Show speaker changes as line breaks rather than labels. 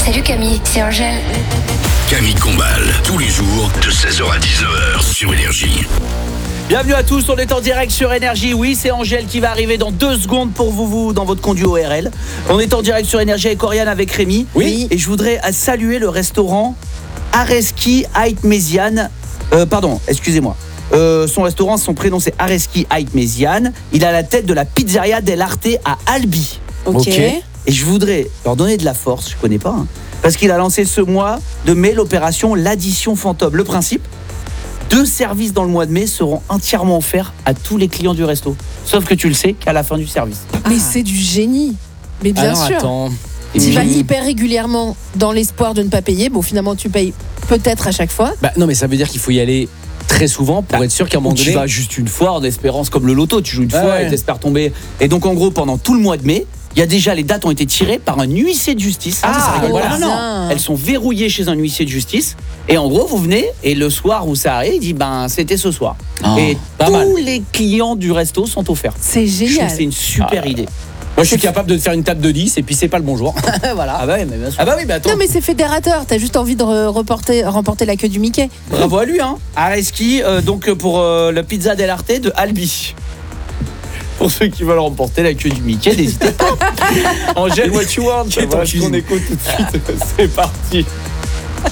Salut Camille, c'est Angèle.
Camille Combal, tous les jours de 16h à 19h sur Énergie.
Bienvenue à tous, on est en direct sur Énergie. Oui, c'est Angèle qui va arriver dans 2 secondes pour vous dans votre conduit ORL. On est en direct sur Énergie avec Oriane, avec Rémi.
Oui.
Et je voudrais saluer le restaurant Areski Ait Méziane. Excusez-moi. Son restaurant, son prénom c'est Areski Ait Méziane. Il a la tête de la pizzeria dell'Arte à Albi.
Ok.
Et je voudrais leur donner de la force, je connais pas, hein, parce qu'il a lancé ce mois de mai l'opération l'addition fantôme. Le principe, 2 services dans le mois de mai seront entièrement offerts à tous les clients du resto. Sauf que tu le sais qu'à la fin du service.
Mais c'est du génie. Mais bien
Alors,
sûr.
attends.
Tu vas hyper régulièrement dans l'espoir de ne pas payer. Bon, finalement, tu payes peut-être à chaque fois.
Bah non, mais ça veut dire qu'il faut y aller très souvent pour être sûr qu'à un moment
Tu
donné.
vas juste une fois en espérance, comme le loto, tu joues une fois
Ouais.
et t'espères tomber. Et donc en gros, pendant tout le mois de mai, il y a déjà, les dates ont été tirées par un huissier de justice.
Ah,
rigole
voilà.
pas.
Bien.
Elles sont verrouillées chez un huissier de justice. Et en gros, vous venez, et le soir où ça arrive, il dit, c'était ce soir.
Oh,
et
pas
tous
mal.
les clients du resto sont offerts.
C'est
Je trouve
génial.
que c'est une super idée.
Moi, je suis capable de te faire une table de 10 et puis c'est pas le bonjour.
Voilà.
Ah bah oui, mais bien sûr.
Ah bah oui, bah attends.
Non, mais c'est fédérateur. T'as juste envie de remporter la queue du Mickey.
Bravo à lui, hein. Areski, donc pour la pizza dell'Arte de Albi. Pour ceux qui veulent remporter la queue du Mickey, n'hésitez pas. Angèle, what you want?
Quelle
Voilà ce
cuisine.
qu'on écoute tout de suite. C'est parti.